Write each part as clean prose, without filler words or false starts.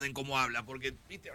en cómo habla, porque, viste...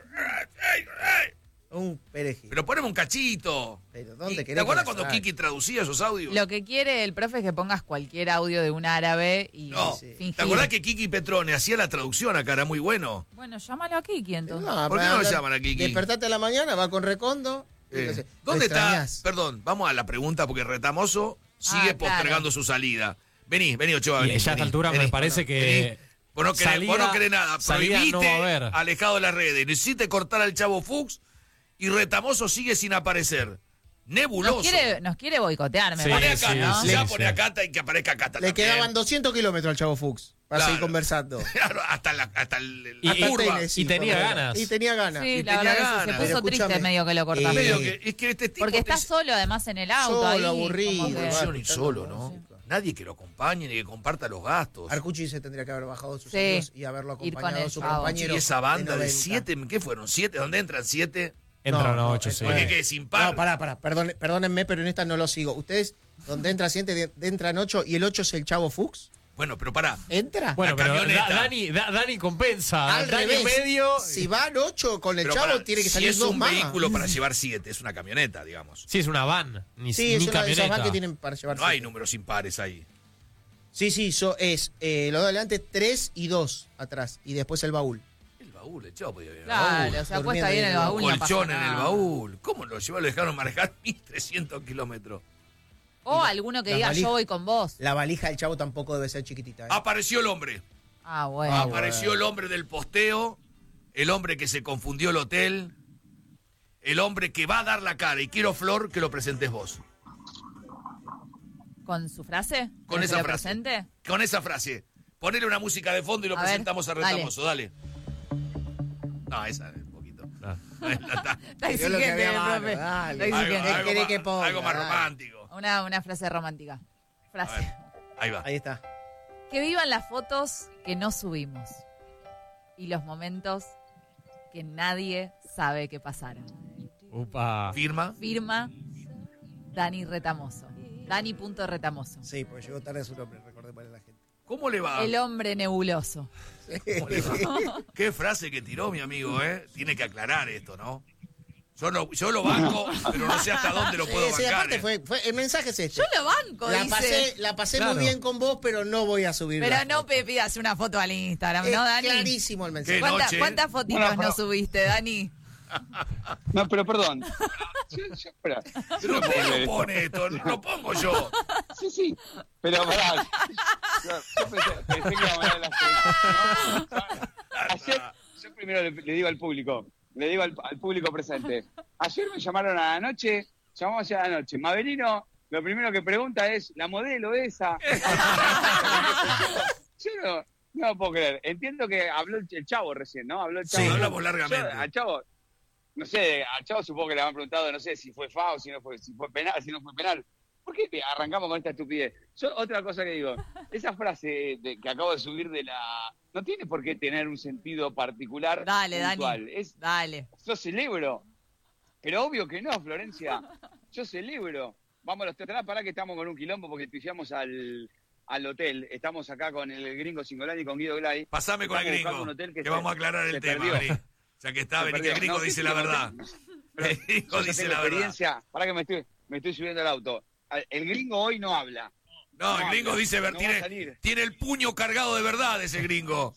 Un perejil. Pero poneme un cachito. Pero ¿dónde querés ¿Te acuerdas que la cuando saque? Kiki traducía esos audios? Lo que quiere el profe es que pongas cualquier audio de un árabe y No, fingir. ¿te acordás que Kiki Petrone hacía la traducción acá? Era muy bueno. Bueno, llámalo a Kiki entonces. ¿Por qué no lo llaman a Kiki? Despertate a la mañana, va con Recondo. Entonces, ¿Dónde ¿lo está? extrañás? Perdón, vamos a la pregunta porque Retamoso sigue postergando su salida. Vení, Ochoa. Y Vení, ya a esta vení, altura vení. me parece que... Vos no querés nada. salida Prohibiste, no va a haber. alejado de las redes. Necesite cortar al Chavo Fuchs y Retamoso sigue sin aparecer. Nebuloso. Nos quiere boicotear, me Sí, Pone a parece, Cata, ¿no? ya sí, pone sí. a Cata y que aparezca Cata Le también. quedaban 200 kilómetros al Chavo Fuchs para Claro. seguir conversando. Claro, hasta la Hasta curva. Tennessee, y tenía por lo menos. ganas. Y tenía ganas. Sí, Y la tenía verdad que se ganas. puso Pero triste escúchame, medio que lo cortaron. Medio que, es que este tipo Porque está te- solo además en el auto. Solo, ahí, aburrido, como que- Atención va, y está solo, todo, ¿no? sí. Nadie que lo acompañe ni que comparta los gastos. Arcucci se tendría que haber bajado sus Sí. amigos y haberlo Ir con acompañado el a su Chavo. compañero. Y esa banda de 90. 7, ¿qué fueron? ¿7? ¿Dónde entran 7? Entran No, 8, no, sí. Porque qué, sin par. No, pará, perdónenme, pero en esta no lo sigo. ¿Ustedes, donde entra 7, entran 8 y el 8 es el Chavo Fuchs? Bueno, pero pará. ¿Entra? Bueno, La pero camioneta. Dani compensa. Al Dani revés. medio... Si van 8 con el Pero Chavo, pará, tiene que si salir es 2 un más. vehículo para llevar 7, es una camioneta, digamos. Sí, es una van, ni, Sí, ni es una de esas camioneta. van que tienen para llevar No hay 7. números impares ahí. Sí, los dos adelante, 3 y 2 atrás. Y después el baúl. El baúl, el Chavo podía ir en el Claro, baúl. se acuesta ahí en el Durmiendo baúl. no pasa Colchón en el nada. baúl. ¿Cómo lo llevó? Lo dejaron manejar 1300 kilómetros. O alguno que Las diga valijas. yo voy con vos. La valija del Chavo tampoco debe ser chiquitita. Apareció el hombre. Ah, bueno. Apareció el hombre del posteo, el hombre que se confundió el hotel, el hombre que va a dar la cara. Y quiero, Flor, que lo presentes vos. ¿Con su frase? Con ¿Querés esa que lo frase. presente? Con esa frase. Ponele una música de fondo y lo A ver, presentamos a dale. Retamoso. Dale. No, esa es un poquito. Ah. Está Tiró lo que exigente, había mano, profe. dale. Está Algo, exigente. ¿Qué querés que más, ponga? algo más Dale. romántico. Una frase romántica. A Frase. ver, ahí va. Ahí está. Que vivan las fotos que no subimos. Y los momentos que nadie sabe que pasaron. Upa. Firma. Firma Dani Retamoso. Dani.retamoso. Sí, porque llegó tarde su nombre, recordé para la gente. ¿Cómo le va? El hombre nebuloso. ¿Cómo le va? Qué frase que tiró mi amigo, ¿eh? Tiene que aclarar esto, ¿no? Yo lo banco, pero no sé hasta dónde lo puedo Sí, bancar. aparte el mensaje es este. Yo lo banco, dice. La pasé Claro. muy bien con vos, pero no voy a subir. Pero la no foto. me pidas una foto al Instagram, Es ¿no, Dani? clarísimo el mensaje. ¿Qué? noche. ¿Cuántas fotitos Bueno, pero- no subiste, Dani? No, pero perdón. Espera. Pero usted lo pone esto, no lo pongo yo. Sí. Pero pará. Yo pensé que íbamos a hablar de la selección. Ayer, yo primero le digo al público, al público presente. Ayer me llamaron a la noche, llamamos ayer a la noche. Mabelino, lo primero que pregunta es, ¿la modelo esa? Yo no lo puedo creer. Entiendo que habló el Chavo recién, ¿no? Habló el Chavo. Sí, hablamos largamente. Yo, al Chavo, no sé, al Chavo supongo que le han preguntado, no sé si fue FAO, si fue penal, si no fue penal. ¿Por qué arrancamos con esta estupidez? Yo, otra cosa que digo, esa frase que acabo de subir no tiene por qué tener un sentido particular. Dale, puntual. Dani. Dale. Yo celebro. Pero obvio que no, Florencia. Yo celebro. Vamos a los teatros, para que estamos con un quilombo porque pifiamos al hotel. Estamos acá con el gringo Singolani y con Guido Glay. Pasame con el Estamos buscando gringo, un hotel que se- vamos a aclarar el se tema. perdió. Vení. Ya que está, Se vení, que perdió. el gringo No, dice sí, la pero verdad. El gringo Yo dice tengo la verdad. experiencia. Para que me estoy subiendo al auto. El gringo hoy no habla. No, el gringo dice, no va a salir. tiene el puño cargado de verdad ese gringo.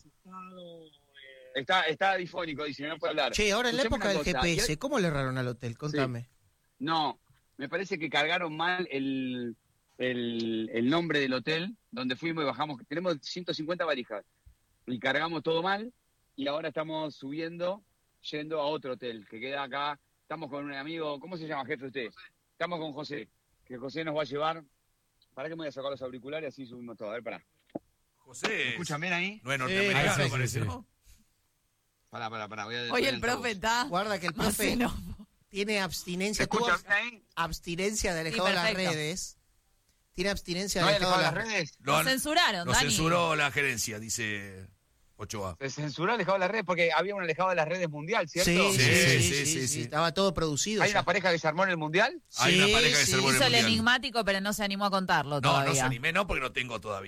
Está difónico, dice, no puede hablar. Che, ahora en la Escuchame época una del cosa, GPS, ¿cómo le erraron al hotel? Contame. No, me parece que cargaron mal el nombre del hotel donde fuimos y bajamos. Tenemos 150 valijas y cargamos todo mal y ahora estamos yendo a otro hotel que queda acá. Estamos con un amigo, ¿cómo se llama, jefe, usted? Estamos con José, que José nos va a llevar. ¿Para qué me voy a sacar los auriculares? Así subimos todo. A ver, pará. José. ¿Me escuchan bien ahí? No es norteamericano, sí, parece, sí. ¿no? Pará. Hoy el profe está. Guarda que el más profe xenófobo. tiene ¿Se abstinencia. escucha tuvo bien ahí? abstinencia de alejado de las perfecto. redes. Tiene abstinencia ¿No de hay alejado de alejado las de las redes. redes? Lo Lo han- censuraron, Lo Dani. censuró la gerencia, dice Ochoa. Se censuró alejado de las redes porque había un alejado de las redes mundial, ¿cierto? Sí. Estaba todo producido. ¿Hay ya. una pareja que se armó en el mundial? Hay una Sí, pareja que sí. se armó en el Hizo el mundial. enigmático, pero no se animó a contarlo No, no se todavía. animé, no, porque no tengo todavía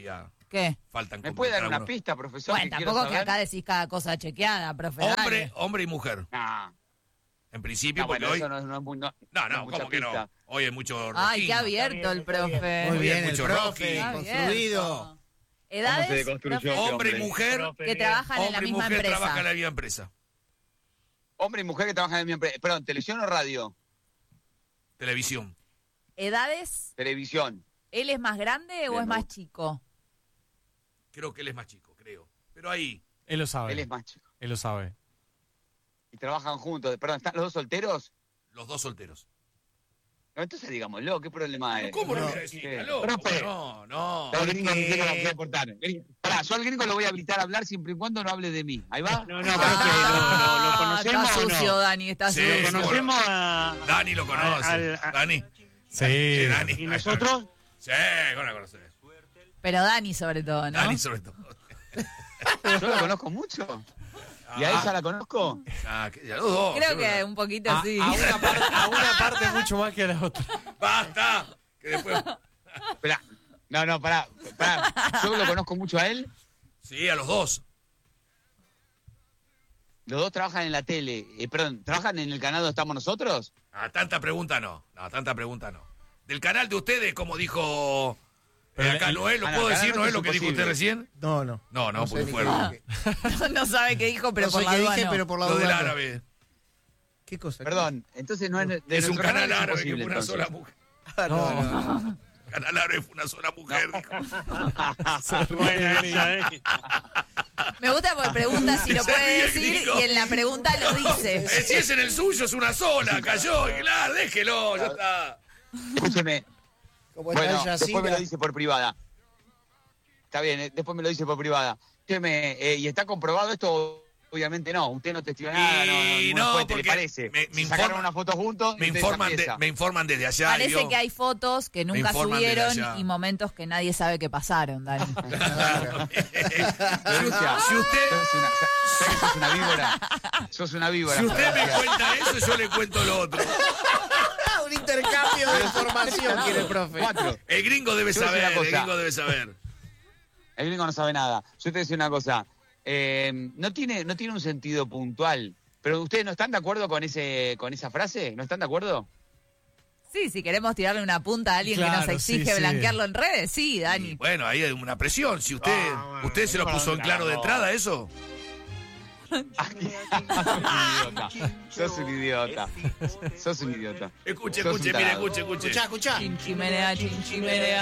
¿Qué? Faltan ¿Me puede dar completar una algunos. pista, profesor? Bueno, que quiero tampoco que saber? acá decís cada cosa chequeada, profe. dale. Hombre y mujer. Nah. En principio, No, porque bueno, hoy... eso no es muy... No, No, es mucha ¿cómo que no? pista. Hoy hay mucho Ay, qué rojinho. abierto el profe. Muy bien, Mucho el profe, Rocky. construido. ¿Cómo se Edades, deconstruyó profe, este Hombre y hombre? mujer, que trabajan en la hombre y misma mujer empresa. trabajan en la misma empresa. Hombre y mujer que trabajan en mi empresa. Perdón, ¿televisión o radio? Televisión. Edades, Televisión. ¿él es más grande o Bien, es más me gusta. chico? Creo que él es más chico, creo. Pero ahí, Él lo sabe. Él es más chico. Él lo sabe. Y trabajan juntos. Perdón, ¿están los dos solteros? los dos solteros. No, entonces digámoslo, ¿qué problema hay? ¿Cómo no No. voy a decir? Sí. ¿Aló? Profe. No. Yo al gringo no tengo la que aportar. Pará, yo al gringo lo voy a habilitar a hablar siempre y cuando no hable de mí. ¿Ahí va? No, profe, ¿lo conocemos Está o sucio, no? Dani, está Sí, sucio. sí, ¿Conocemos a...? Dani lo conoce. Dani. Sí. Dani. ¿Y nosotros? Sí, ¿cómo la conoces? Pero Dani sobre todo, ¿no? Dani sobre todo. Yo la conozco mucho. ¿Y a ella la conozco? Ah, que ya los dos. Creo seguro. que un poquito A, sí. a una parte mucho más que a la otra. ¡Basta! Que después... Esperá. No, pará. Yo lo conozco mucho a él. Sí, a los dos. Los dos trabajan en la tele. Perdón, ¿trabajan en el canal donde estamos nosotros? Ah, tanta pregunta no. No, tanta pregunta no. Del canal de ustedes, como dijo Pero acá el- Noel, ¿lo Ah, no, puedo acá decir, no Noel, es lo que dijo usted imposible. recién? No, no. No, sé porque ni fueron. qué- No sabe qué dijo, pero no por sé la qué duda dije, no. pero por la Lo del duda. no. árabe. ¿Qué cosa? Perdón, entonces no es... de Es un nuestro canal árabe que imposible, fue una entonces. sola mujer. Ah, no. Canal árabe fue una sola mujer. dijo. Bueno, esa, ¿eh? Me gusta porque pregunta si lo Se puede ríe el decir gringo. y en la pregunta lo dice. Si es en el suyo, es una sola. Cayó. Y claro, déjelo, ya está. Escúcheme. Como está Bueno, ella después me lo así. dice por privada. Está bien, después me lo dice por privada. Escúcheme, ¿y está comprobado esto? Obviamente no. Usted no testió nada, Y no, no, fuente, ¿le porque parece? me Se sacaron informa- una foto juntos y Me usted informan, empieza. me informan desde allá. Parece ¿vio? que hay fotos que nunca informan desde subieron allá. y momentos que nadie sabe que pasaron, Dani. Florencia, Si usted- sos una víbora. Sos una víbora. Si usted me Florencia. cuenta eso, yo le cuento lo otro. Un intercambio de información quiere el profe. 4. El gringo debe Yo voy a decir saber, una el cosa. gringo debe saber. El gringo no sabe nada. Yo te voy a decir una cosa. No tiene un sentido puntual. Pero ustedes no están de acuerdo con esa frase. ¿No están de acuerdo? Sí, si queremos tirarle una punta a alguien que Claro, nos exige sí, sí. blanquearlo en redes, sí, Y Dani. bueno, ahí hay una presión. Si usted, bueno, usted se lo puso en claro de entrada, eso. Sos un idiota. Sos un idiota. Escuche, Sos escuche, un mire, tarado. escuche. Escuchá, escuchá. Chinchimenea, chinchimenea.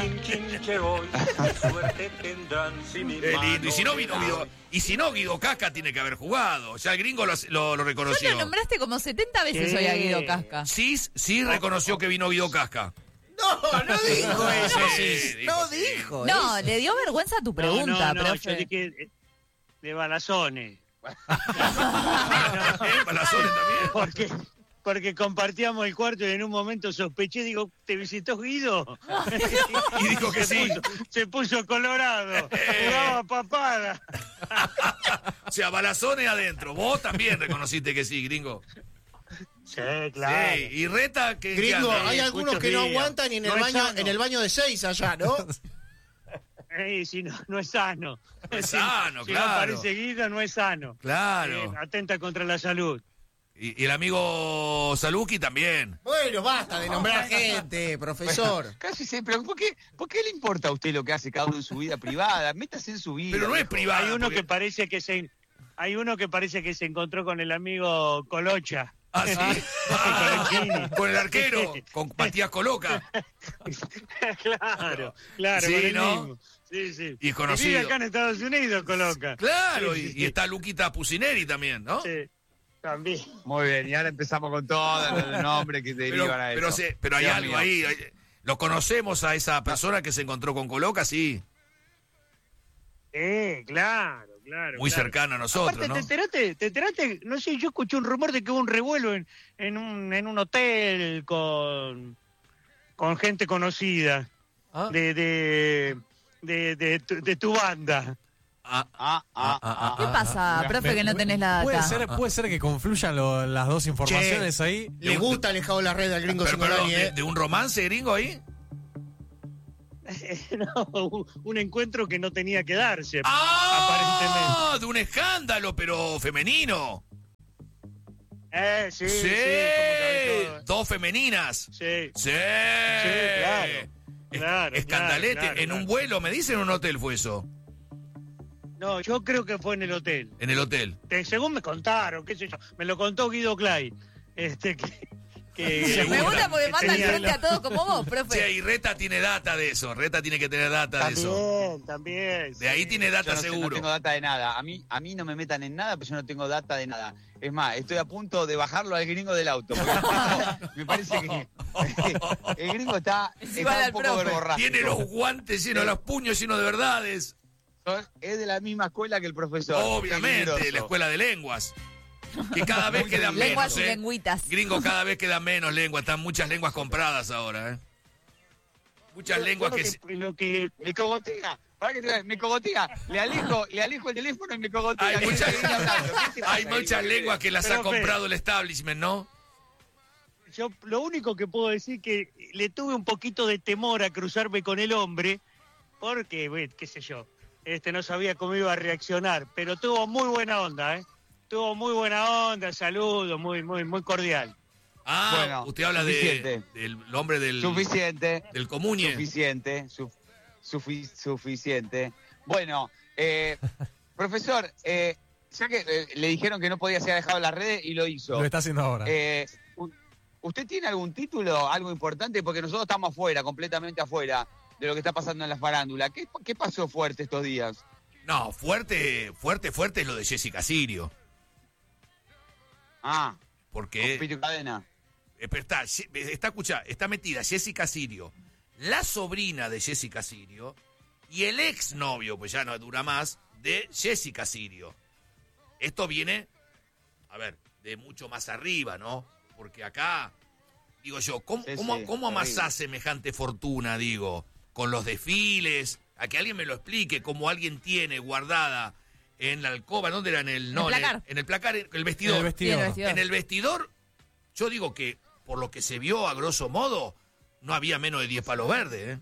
Qué lindo. Y si no vino Guido, Guido Casca tiene que haber jugado. Ya el gringo lo Vos reconoció. lo nombraste como 70 veces Sí. hoy a Guido Casca. Sí reconoció que vino Guido Casca. No dijo eso. Sí, No sí. dijo No, eso. le dio vergüenza tu pregunta, no, profe. yo dije de balazones. Balazones también. Porque compartíamos el cuarto y en un momento sospeché, digo, ¿te visitó Guido? Y dijo que sí. Se puso colorado, jugaba papada. O sea, balazones adentro. Vos también reconociste que sí, gringo. Sí, claro. Sí. Y Reta, que Gringo, hay algunos que no días. aguantan y en el No es baño, sano. en el baño de 6 allá, ¿no? Si no es sano. No es sano, si claro. no aparece Guido, no es sano. Claro. Atenta contra la salud. Y el amigo Saluki también. Bueno, basta de nombrar gente, profesor. Casi siempre. ¿Por qué le importa a usted lo que hace cada uno en su vida privada? Métase en su vida. Pero no es viejo. privado. Hay uno que parece que se encontró con el amigo Colocha. Ah, sí. Ah, con el arquero, con Matías Coloca. Claro, Sí, con el ¿no? mismo. Sí. Y es conocido. Vive acá en Estados Unidos, Coloca. Claro, Sí, sí, y está Luquita Pusineri también, ¿no? Sí, también. Muy bien, y ahora empezamos con todos los nombres que derivan a eso. Pero hay Dios algo mío. ahí. ¿Lo conocemos a esa persona que se encontró con Coloca? Sí. Claro. Muy cercano a nosotros, Aparte, ¿no? ¿te enteraste? No sé, yo escuché un rumor de que hubo un revuelo en un hotel con gente conocida Ah. de tu banda. ¿Qué pasa, profe, que no tenés la data? Puede ser que confluyan las dos informaciones ahí. Le gusta alejado la red al gringo Pero, Singolani, perdón, ¿de un romance gringo ahí? No, un encuentro que no tenía que darse, ¡Ah! aparentemente. De un escándalo, pero femenino. Sí, Sí, ¿cómo sabés todo? dos femeninas. Sí, Sí. claro. Claro, Escandalete. claro, En claro. un vuelo, me dicen, en un hotel fue eso. No, yo creo que fue en el hotel. En el hotel. Según me contaron, qué sé yo, me lo contó Guido Klein. Me gusta porque manda al tenía frente a todo como vos, profe. Sí, y Reta tiene data de eso. Reta tiene que tener data de eso. También. De ahí tiene data Yo no sé, seguro. no tengo data de nada. A mí no me metan en nada, pero yo no tengo data de nada. Es más, estoy a punto de bajarlo al gringo del auto. Porque me parece que el gringo está igual un al poco profe. verborrágico. Tiene los guantes llenos, los puños llenos de verdades. Es de la misma escuela que el profesor. Obviamente, Peligroso. la escuela de lenguas. Que cada vez quedan Lenguas menos, y lengüitas. Gringo, cada vez quedan menos lenguas. Están muchas lenguas compradas ahora, Muchas lenguas que... Lo que me cogotea. Para que te veas, me cogotea. Le alijo el teléfono y me cogotea. Hay muchas, ¿Qué está hablando? ¿Qué te pasa hay ahí? muchas lenguas que las ha Profe. comprado el establishment, ¿no? Yo lo único que puedo decir que le tuve un poquito de temor a cruzarme con el hombre, porque, qué sé yo, no sabía cómo iba a reaccionar, pero tuvo muy buena onda, Tuvo muy buena onda, saludo, muy cordial. Ah, Bueno, usted habla suficiente. del hombre del Suficiente. comunie. Suficiente. Bueno, profesor, ya que le dijeron que no podía ser dejado en las redes y lo hizo. Lo está haciendo ahora. ¿Usted tiene algún título, algo importante? Porque nosotros estamos afuera, completamente afuera de lo que está pasando en la farándula. ¿Qué pasó fuerte estos días? No, fuerte es lo de Jessica Sirio. Ah, Porque Pito y Cadena. pero está metida Jessica Sirio, la sobrina de Jessica Sirio y el exnovio, pues ya no dura más, de Jessica Sirio. Esto viene, a ver, de mucho más arriba, ¿no? Porque acá, digo yo, ¿cómo amasás semejante fortuna, digo? Con los desfiles, a que alguien me lo explique, cómo alguien tiene guardada en la alcoba, ¿dónde era? En el placar. En el placar, el vestidor. En el vestidor. Sí, el vestidor. En el vestidor, yo digo que, por lo que se vio a grosso modo, no había menos de 10 palos verdes,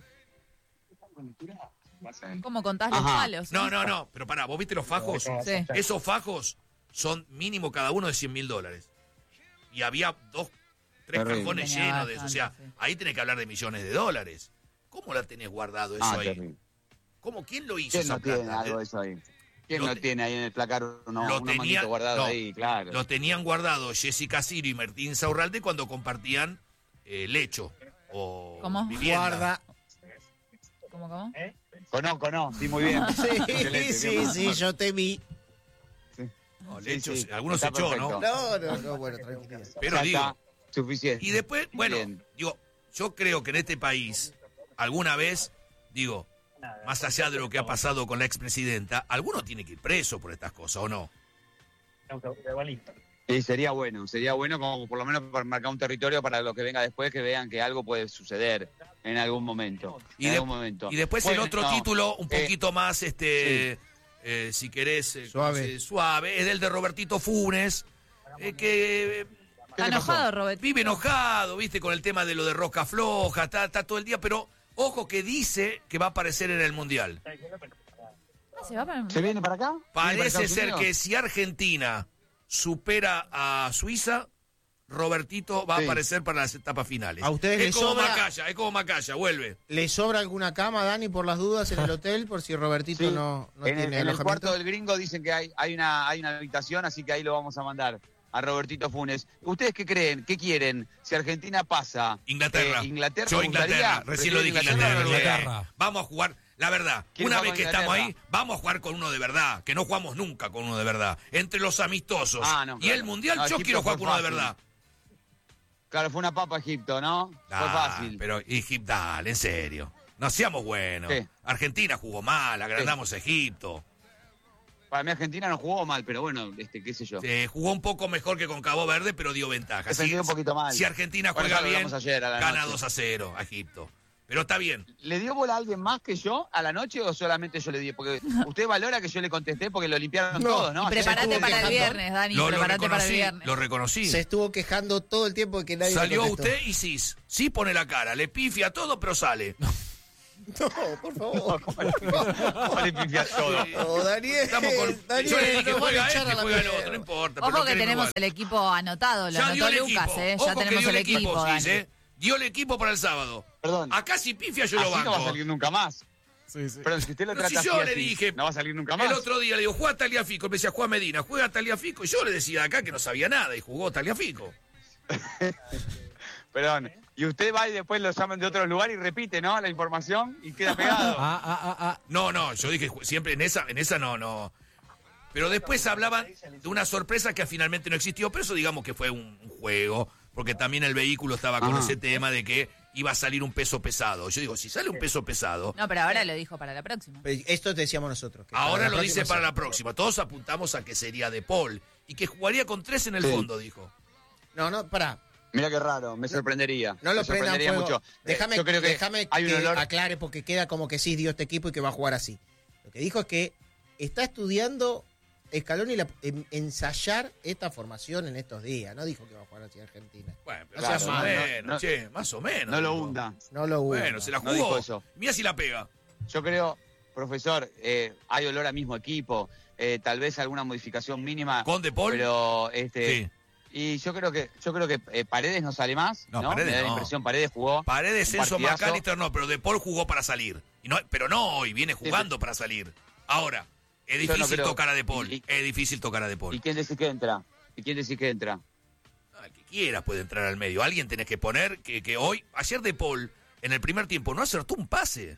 ¿Cómo contás los Ajá. palos? No, pero pará, ¿vos viste los fajos? Sí. Esos fajos son mínimo cada uno de $100.000. Y había 3 Terrible. cajones Tenía llenos de eso. O sea, bastante, sí. ahí tenés que hablar de millones de dólares. ¿Cómo la tenés guardado eso ahí? Terrible. ¿Quién lo hizo ¿Quién esa no tiene plata? algo de eso ahí? ¿Quién Lo no te- tiene ahí en el placar lo unos tenía- manguitos guardados no, ahí? Claro. Lo tenían guardado Jessica Sirio y Martín Saurralde cuando compartían lecho o ¿Cómo? vivienda. Guarda. ¿Cómo? Conozco, no, sí, muy bien. Excelente, Sí, bien. sí, yo te vi. No, Sí, lecho, sí, algunos se está ció, ¿no? perfecto. No, bueno, tranquilidad. Pero Ya digo, está, suficiente. y después, bueno, Bien. digo, yo creo que en este país, alguna vez, digo, más allá de lo que ha pasado con la expresidenta, alguno tiene que ir preso por estas cosas, ¿o no? Sí, sería bueno como por lo menos para marcar un territorio para lo que venga después, que vean que algo puede suceder en algún momento. Y, en de- algún momento. y después Bueno, el otro no, título, un poquito más, si querés, Suave. suave, es del de Robertito Funes, que Está enojado, Robert. vive enojado, viste, con el tema de lo de Roca Floja, está todo el día, pero ojo que dice que va a aparecer en el Mundial. ¿Se va para el ¿Se viene para acá? ¿Viene para Parece Estados ser Unidos? que si Argentina supera a Suiza, Robertito va a Sí. aparecer para las etapas finales. ¿A ustedes es les como sobra? Macaya, es como Macaya, vuelve. ¿Le sobra alguna cama, Dani, por las dudas en el hotel? Por si Robertito Sí. no en el, tiene en el alojamiento. cuarto del gringo dicen que hay una habitación, así que ahí lo vamos a mandar a Robertito Funes. ¿Ustedes qué creen? ¿Qué quieren? Si Argentina pasa... Inglaterra. Inglaterra, Yo ¿te gustaría? Inglaterra, recién lo dije ¿Prefieren Inglaterra. o Noruega? Inglaterra. Vamos a jugar, la verdad, ¿Quién una va vez con que estamos Inglaterra? ahí, vamos a jugar con uno de verdad, que no jugamos nunca con uno de verdad. Entre los amistosos Ah, no, y claro. el Mundial, No, yo Egipto quiero jugar fue con uno de fácil. verdad. Claro, fue una papa Egipto, ¿no? Fue fácil. Pero Egipto, dale, en serio. No seamos buenos. ¿Qué? Argentina jugó mal, agrandamos a Egipto. Para mí Argentina no jugó mal, pero bueno, qué sé yo. Jugó un poco mejor que con Cabo Verde, pero dio ventaja. Defendió un poquito mal. Si Argentina Bueno, juega ya lo bien, hablamos ayer a la gana noche. 2-0 a Egipto. Pero está bien. ¿Le dio bola a alguien más que yo a la noche o solamente yo le di? Porque usted valora que yo le contesté porque lo limpiaron No. todos, ¿no? Y prepárate estuvo para el quejando. viernes, Dani. Lo Prepárate para el reconocí, viernes. lo reconocí. Se estuvo quejando todo el tiempo de que nadie le Salió contestó. usted y sí pone la cara, le pifia todo, pero sale. No, por favor. ¿Cómo le pifias todo? No, Daniel. Estamos con... Daniel, yo le dije que no juega van a echar este, a la juega el mierda. otro, no importa. pero Ojo lo que queremos tenemos igual. el equipo anotado, lo Ya dio anotó el Lucas, equipo. ya Ojo que tenemos dio el equipo, Suiz, Dani. Dio el equipo para el sábado. Perdón. Acá si pifia yo lo Así no va a banco. salir nunca más. Sí, sí. Perdón, si usted lo Pero trata si yo así, le dije, no va a salir nunca más. El otro día le digo, juega Taliafico. Me decía, juega Medina, juega Taliafico. Y yo le decía acá que no sabía nada y jugó Taliafico. Perdón. Y usted va y después lo llaman de otro lugar y repite, ¿no? La información y queda pegado. No, yo dije siempre en esa no. Pero después hablaban de una sorpresa que finalmente no existió, pero eso digamos que fue un juego, porque también el vehículo estaba con ese tema de que iba a salir un peso pesado. Yo digo, si sale un peso pesado, No, pero ahora lo dijo para la próxima. Esto te decíamos nosotros. que ahora para lo la dice próxima para sí. la próxima. Todos apuntamos a que sería De Paul y que jugaría con 3 en el fondo, dijo. No, pará. Mira qué raro, me sorprendería. No lo me prendan sorprendería fuego. mucho. Déjame Yo creo que déjame hay un que olor. aclare porque queda como que sí dio este equipo y que va a jugar así. Lo que dijo es que está estudiando Scaloni ensayar esta formación en estos días. No dijo que va a jugar así Argentina. Bueno, pero Claro, más o no, menos, no, che, más o menos. No lo dijo. hunda. No lo hubo. Bueno, se la No jugó. dijo eso. Mira si la pega. Yo creo, profesor, hay olor a mismo equipo. Tal vez alguna modificación mínima. ¿Con De Paul? Pero Sí. y yo creo que Paredes no sale más. No, No, Paredes me da la no. impresión, Paredes jugó. Paredes, un Enzo, partidazo. McAllister no, pero De Paul jugó para salir. Y no, pero no hoy, viene jugando para salir. Ahora, es Yo no difícil creo. tocar a De Paul. Y- Es difícil tocar a De ¿Y Paul. quién decís que entra? El que quieras puede entrar al medio. Alguien tenés que poner que hoy, ayer De Paul, en el primer tiempo, no acertó un pase.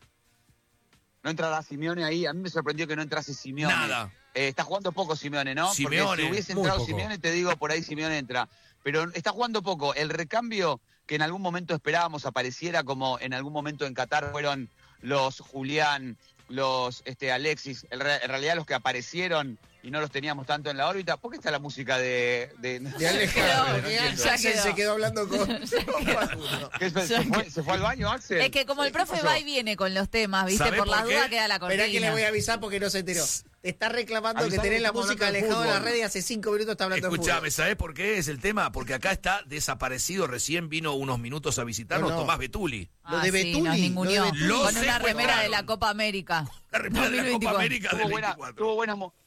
¿No entrará Simeone ahí? A mí me sorprendió que no entrase Simeone. Nada. Está jugando poco Simeone, ¿no? Simeone, Porque si hubiese muy entrado poco. Simeone, te digo, por ahí Simeone entra. Pero está jugando poco. El recambio que en algún momento esperábamos apareciera, como en algún momento en Qatar fueron los Julián, los Alexis, en realidad los que aparecieron y no los teníamos tanto en la órbita. ¿Por qué está la música de De Alejandro. quedó, que ya Axel quedó. se quedó hablando con Facundo. ¿Qué se fue al baño, Axel? Es que como el profe va y viene con los temas, ¿viste? ¿Sabe Por por la qué? duda queda la cortina. Esperá que le voy a avisar porque no se enteró. Te está reclamando que Avisame tenés que la estamos música hablando de alejada de la fútbol. red y hace 5 minutos está hablando de Escuchame, fútbol. ¿sabés por qué es el tema? Porque acá está desaparecido, recién vino unos minutos a visitarnos No. Tomás Betuli. Lo de Sí, Betuli, nos ninguneó. lo de Betuli. Lo Con una remera secuestraron. de la Copa América. La remera de la Copa 2024. América del 24.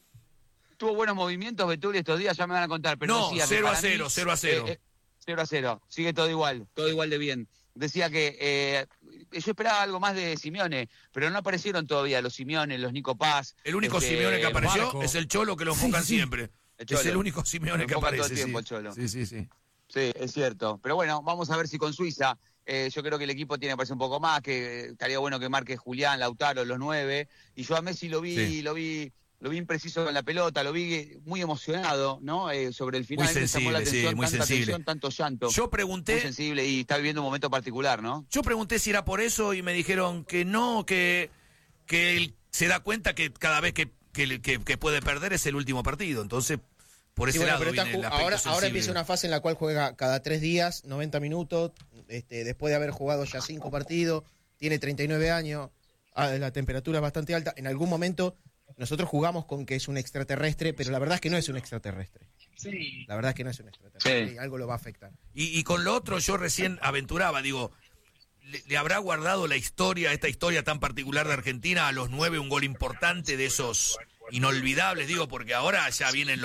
Tuvo buenos movimientos Betuli estos días, ya me van a contar. Pero No, decía que 0 a para mí, 0, 0 a 0. 0 a 0. Sigue todo igual de bien. Decía que yo esperaba algo más de Simeone, pero no aparecieron todavía los Simeone, los Nico Paz. El único este, Simeone que apareció Barco. es el Cholo que lo enfocan siempre. El Cholo. Es el único Simeone Lo que enfocan todo aparece. el tiempo, sí. Cholo. Sí. Sí, es cierto. Pero bueno, vamos a ver si con Suiza. Yo creo que el equipo tiene que aparecer un poco más, que estaría bueno que marque Julián, Lautaro, los 9. Y yo a Messi lo vi impreciso con la pelota, lo vi muy emocionado, ¿no? Sobre el final. Muy Me llamó la sensible, sí, atención, muy tanta sensible. tensión, tanto llanto. Yo Muy pregunté, sensible y está viviendo un momento particular, ¿no? si era por eso y me dijeron que no, que él se da cuenta que cada vez que puede perder es el último partido. Entonces, por ese Sí, bueno, lado pero está viene el ju- aspecto ahora sensible. empieza una fase en la cual juega cada 3 días, 90 minutos, después de haber jugado ya 5 partidos, tiene 39 años, la temperatura es bastante alta. En algún momento nosotros jugamos con que es un extraterrestre, pero la verdad es que no es un extraterrestre. Sí. La verdad es que no es un extraterrestre Sí. y algo lo va a afectar. Y con lo otro yo recién aventuraba, digo, ¿le habrá guardado esta historia tan particular de Argentina a los 9 un gol importante de esos inolvidables? Digo, porque ahora ya vienen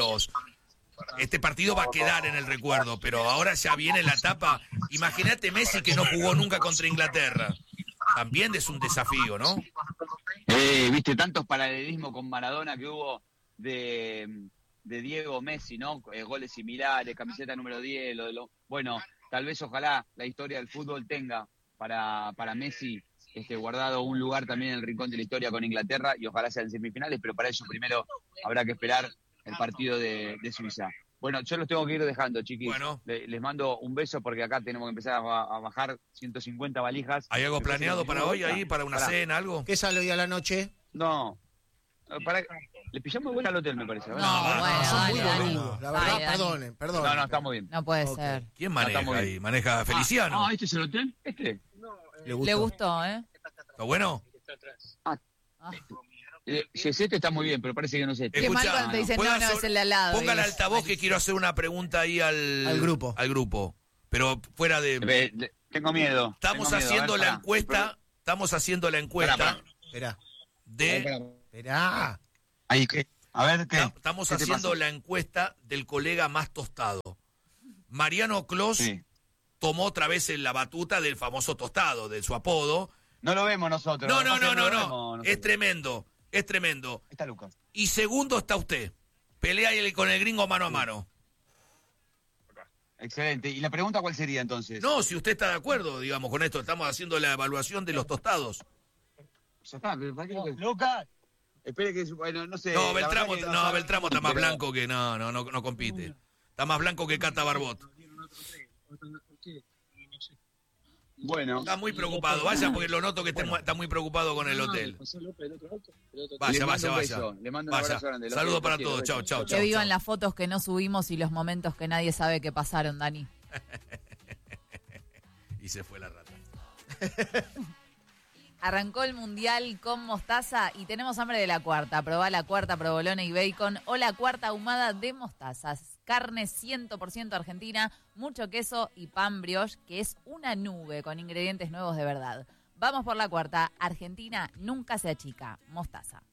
este partido va a quedar en el recuerdo, pero ahora ya viene la etapa. Imagínate Messi que no jugó nunca contra Inglaterra. También es un desafío, ¿no? Viste, tantos paralelismos con Maradona que hubo de Diego Messi, ¿no? Goles similares, camiseta número 10, bueno, tal vez ojalá la historia del fútbol tenga para Messi guardado un lugar también en el rincón de la historia con Inglaterra y ojalá sean semifinales, pero para ello primero habrá que esperar el partido de Suiza. Bueno, yo los tengo que ir dejando, chiquis. Bueno. Les mando un beso porque acá tenemos que empezar a bajar 150 valijas. ¿Hay algo Entonces, planeado para hoy gusta. ahí, para una Pará. cena, algo? ¿Qué sale hoy a la noche? No. Le pillamos de vuelta al hotel, me parece. No, ¿verdad? bueno, son dale, muy Dani. boludos. La verdad, Dale, Dani. perdonen. No, estamos bien. No puede Ok. ser. ¿Quién No, maneja estamos bien. ahí? ¿Maneja Feliciano? ¿este es el hotel? Le gustó, ¿eh? ¿Está bueno? Ah. Si es este está muy bien, pero parece que no es este. Qué mal Escuchá, cuando te dicen, ¿puedo no, hacer- es el de al lado. Ponga el y- altavoz que quiero hacer una pregunta ahí al grupo. Al grupo. Pero fuera de... Tengo miedo. Estamos tengo miedo. haciendo A ver, la pará. encuesta estamos haciendo la encuesta Esperá, de... esperá. Ahí, ¿qué? A ver, ¿qué? Estamos ¿Qué te haciendo pasa? la encuesta del colega más tostado. Mariano Clos tomó otra vez la batuta del famoso tostado, de su apodo. No lo vemos nosotros. No. lo vemos Es nosotros. tremendo, es tremendo. Ahí está Lucas. Y segundo está usted. Pelea con el gringo mano a mano. Excelente. ¿Y la pregunta cuál sería entonces? No, si usted está de acuerdo, digamos, con esto. Estamos haciendo la evaluación de los tostados. Ya está, pero ¿para qué lo que- Lucas, Espere que, bueno, no sé. No, la Beltramo, verdad que no, sabe- Beltramo está más pero- blanco que no compite. Está más blanco que Cata Barbot. Bueno, Está muy preocupado. Vaya porque lo noto que está muy preocupado con el hotel. Vaya, Le mando vaya, un vaya. beso, le mando un Vaya. abrazo grande. Lo Saludos quiero, para lo quiero, todos. lo Chao, quiero. chao, Que chao. vivan chao. las fotos que no subimos y los momentos que nadie sabe que pasaron, Dani. Y se fue la rata. Arrancó el Mundial con mostaza y tenemos hambre de la cuarta. Probá la cuarta provolone y bacon o la cuarta ahumada de mostazas. Carne 100% argentina, mucho queso y pan brioche, que es una nube con ingredientes nuevos de verdad. Vamos por la cuarta. Argentina nunca se achica. Mostaza.